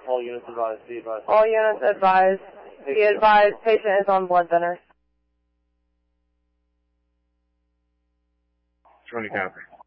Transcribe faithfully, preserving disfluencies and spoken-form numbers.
All units advised. Be advised. All units advised. Be advised. Patient is on blood thinners. twenty copy.